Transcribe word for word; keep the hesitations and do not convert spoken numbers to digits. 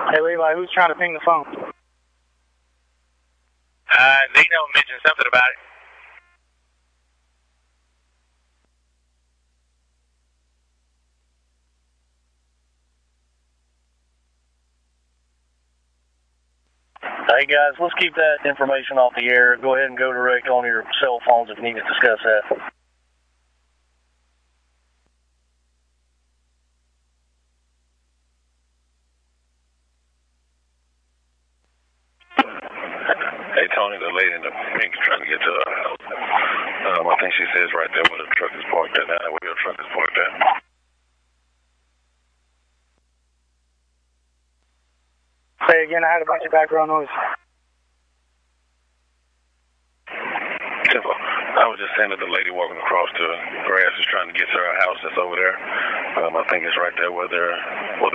Hey, Levi, who's trying to ping the phone? Uh, Nino mentioned something about it. Hey guys, let's keep that information off the air. Go ahead and go direct on your cell phones if you need to discuss that. Hey Tony, the lady in the pink is trying to get to her house. Um, I think she says right there where the truck is parked at now, where your truck is parked at. Say again, I had a bunch of background noise. Simple. I was just saying that the lady walking across the grass is trying to get to her house that's over there. Um, I think it's right there where, there, where